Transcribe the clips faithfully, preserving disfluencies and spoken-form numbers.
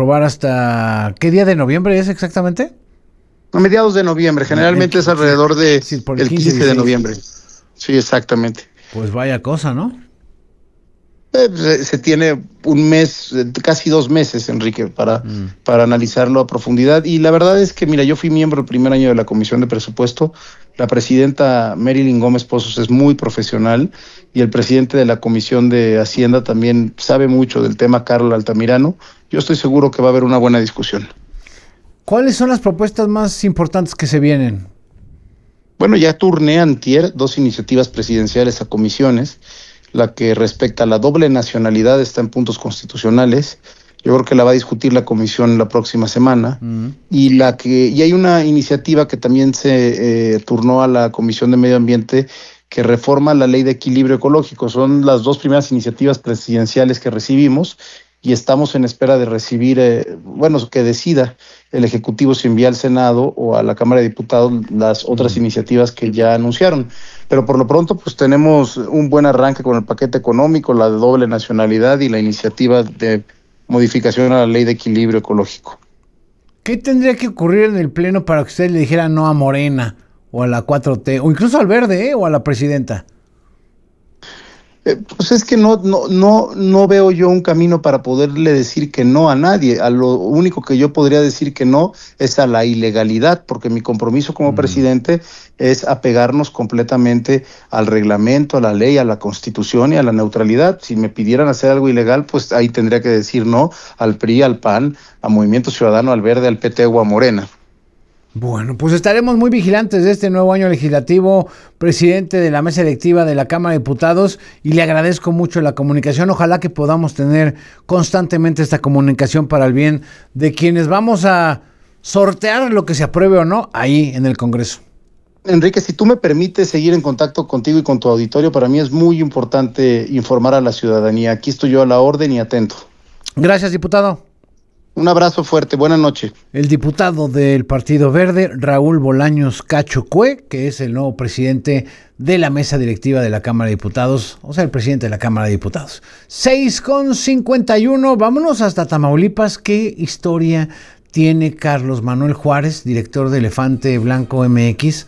aprobar hasta... ¿Qué día de noviembre es exactamente? A mediados de noviembre, generalmente el, es alrededor de sí, el, el quince, quince de noviembre. Sí, exactamente. Pues vaya cosa, ¿no? Eh, se tiene un mes, casi dos meses, Enrique, para, mm. para analizarlo a profundidad. Y la verdad es que, mira, yo fui miembro el primer año de la Comisión de Presupuesto. La presidenta Marilyn Gómez Pozos es muy profesional y el presidente de la Comisión de Hacienda también sabe mucho del tema, Carlos Altamirano. Yo estoy seguro que va a haber una buena discusión. ¿Cuáles son las propuestas más importantes que se vienen? Bueno, ya turné antier dos iniciativas presidenciales a comisiones. La que respecta a la doble nacionalidad está en puntos constitucionales. Yo creo que la va a discutir la comisión la próxima semana. Uh-huh. Y la que y hay una iniciativa que también se eh, turnó a la Comisión de Medio Ambiente que reforma la Ley de Equilibrio Ecológico. Son las dos primeras iniciativas presidenciales que recibimos y estamos en espera de recibir, eh, bueno, que decida el Ejecutivo si envía al Senado o a la Cámara de Diputados las otras uh-huh. iniciativas que ya anunciaron. Pero por lo pronto, pues tenemos un buen arranque con el paquete económico, la de doble nacionalidad y la iniciativa de modificación a la Ley de Equilibrio Ecológico. ¿Qué tendría que ocurrir en el Pleno para que usted le dijera no a Morena o a la cuatro T o incluso al Verde eh, o a la presidenta? Eh, pues es que no, no, no, no veo yo un camino para poderle decir que no a nadie. A lo único que yo podría decir que no es a la ilegalidad, porque mi compromiso como mm. presidente es apegarnos completamente al reglamento, a la ley, a la Constitución y a la neutralidad. Si me pidieran hacer algo ilegal, pues ahí tendría que decir no al P R I, al P A N, a Movimiento Ciudadano, al Verde, al P T o a Morena. Bueno, pues estaremos muy vigilantes de este nuevo año legislativo, presidente de la mesa directiva de la Cámara de Diputados, y le agradezco mucho la comunicación. Ojalá que podamos tener constantemente esta comunicación para el bien de quienes vamos a sortear lo que se apruebe o no ahí en el Congreso. Enrique, si tú me permites seguir en contacto contigo y con tu auditorio, para mí es muy importante informar a la ciudadanía. Aquí estoy yo a la orden y atento. Gracias, diputado. Un abrazo fuerte, buenas noches. El diputado del Partido Verde, Raúl Bolaños Cacho Cue, que es el nuevo presidente de la mesa directiva de la Cámara de Diputados, o sea, el presidente de la Cámara de Diputados. seis con cincuenta y uno, vámonos hasta Tamaulipas. ¿Qué historia tiene Carlos Manuel Juárez, director de Elefante Blanco M X?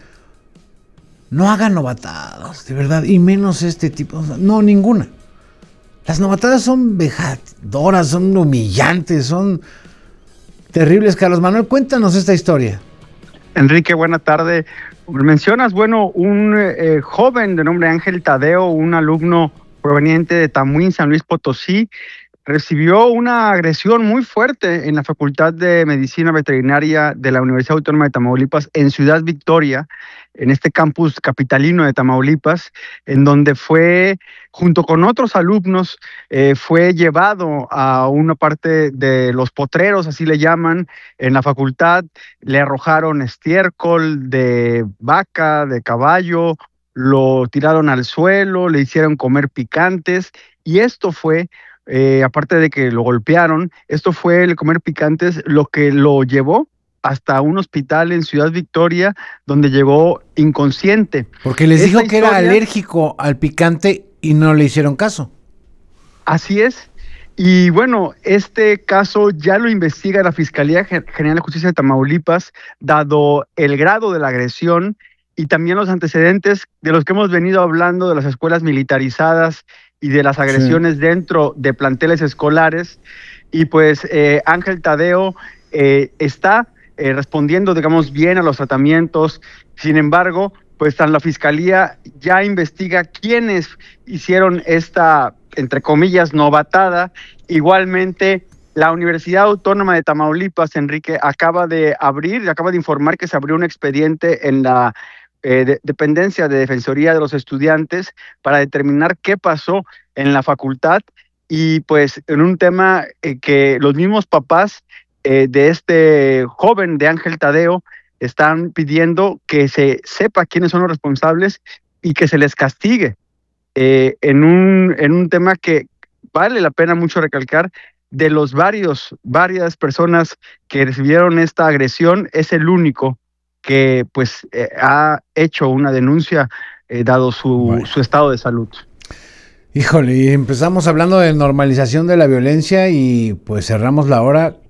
No hagan novatadas, de verdad, y menos este tipo, no, ninguna. Las novatadas son vejadoras, son humillantes, son terribles. Carlos Manuel, cuéntanos esta historia. Enrique, buena tarde. Mencionas, bueno, un eh, joven de nombre Ángel Tadeo, un alumno proveniente de Tamuín, San Luis Potosí, recibió una agresión muy fuerte en la Facultad de Medicina Veterinaria de la Universidad Autónoma de Tamaulipas en Ciudad Victoria, en este campus capitalino de Tamaulipas, en donde fue, junto con otros alumnos, eh, fue llevado a una parte de los potreros, así le llaman, en la facultad. Le arrojaron estiércol de vaca, de caballo, lo tiraron al suelo, le hicieron comer picantes, y esto fue, eh, aparte de que lo golpearon, esto fue el comer picantes lo que lo llevó hasta un hospital en Ciudad Victoria, donde llegó inconsciente. Porque les Esta dijo que historia, era alérgico al picante y no le hicieron caso. Así es. Y bueno, este caso ya lo investiga la Fiscalía General de Justicia de Tamaulipas, dado el grado de la agresión y también los antecedentes de los que hemos venido hablando, de las escuelas militarizadas y de las agresiones sí. dentro de planteles escolares. Y pues eh, Ángel Tadeo eh, está Eh, respondiendo, digamos, bien a los tratamientos. Sin embargo, pues la Fiscalía ya investiga quiénes hicieron esta, entre comillas, novatada. Igualmente, la Universidad Autónoma de Tamaulipas, Enrique, acaba de abrir, acaba de informar que se abrió un expediente en la eh, de, dependencia de Defensoría de los Estudiantes para determinar qué pasó en la facultad, y pues en un tema eh, que los mismos papás Eh, de este joven, de Ángel Tadeo, están pidiendo que se sepa quiénes son los responsables y que se les castigue eh, en, un, en un tema que vale la pena mucho recalcar. De los varios, varias personas que recibieron esta agresión, es el único que pues eh, ha hecho una denuncia eh, dado su, bueno. su estado de salud. Híjole, empezamos hablando de normalización de la violencia y pues cerramos la hora